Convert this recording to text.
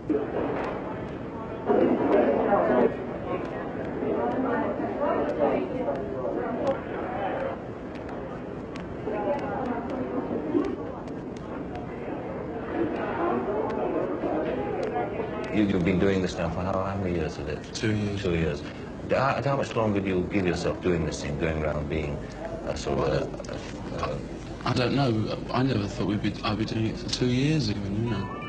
You've been doing this now for how many years is it? 2 years. 2 years. How much longer do you give yourself doing this thing, going around being a sort of I don't know. I never thought I'd be doing it for 2 years even, you know.